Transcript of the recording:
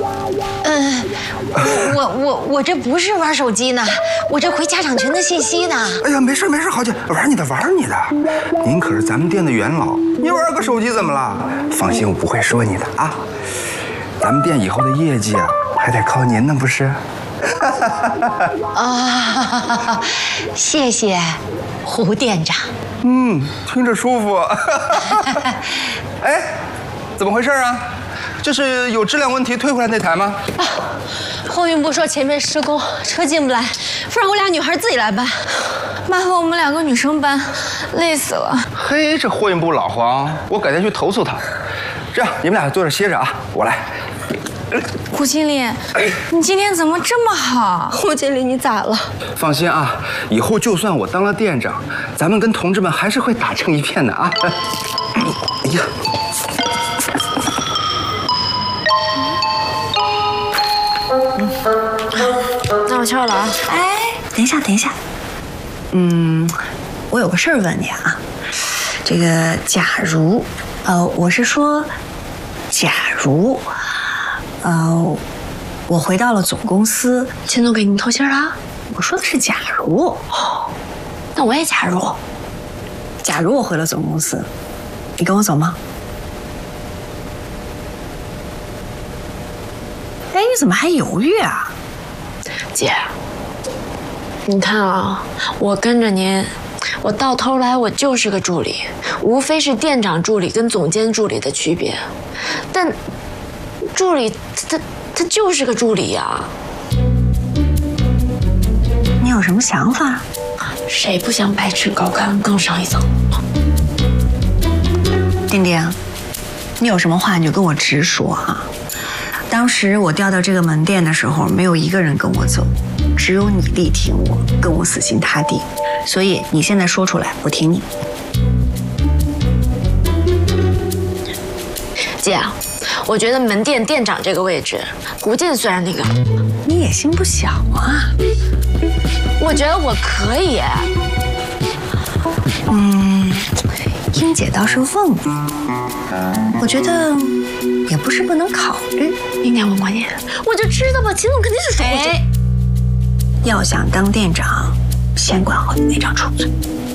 我这不是玩手机呢，我这回家长群的信息呢。 哎呀，没事，豪姐，玩你的。您可是咱们店的元老，你玩个手机怎么了？放心，我不会说你的啊。咱们店以后的业绩啊，还得靠您呢，不是？ 啊，谢谢胡店长。 听着舒服。哎，怎么回事啊？这是有质量问题退回来那台吗？ 啊，货运部说前面施工，车进不来，不然我俩女孩自己来搬。麻烦我们2个女生搬，累死了。 嘿，这货运部老黄，我改天去投诉他。这样，你们俩坐着歇着啊，我来。 胡经理，你今天怎么这么好？胡经理，你咋了？ 放心啊，以后就算我当了店长，咱们跟同志们还是会打成一片的啊。哎呀。 那我敲了啊！ 哎，等一下，我有个事儿问你啊。这个假如，我是说，假如，我回到了总公司， 钱总给你透信了？ 我说的是假如。 那我也假如。 假如我回了总公司，你跟我走吗？哎，你怎么还犹豫啊？ 姐，你看啊，我跟着您，我到头来我就是个助理，无非是店长助理跟总监助理的区别，但助理他就是个助理呀。 你有什么想法？ 谁不想百尺高杆更上一层？ 丁丁，你有什么话你就跟我直说啊。当时我调到这个门店的时候，没有一个人跟我走，只有你力挺我，跟我死心塌地。所以你现在说出来，我听你。 姐，我觉得门店店长这个位置，胡静虽然那个， 你野心不小啊。 我觉得我可以。 英姐倒是问我，我觉得也不是不能考虑。 明天问过你，我就知道吧，秦总肯定是说我这。 要想当店长，先管好你那张臭嘴。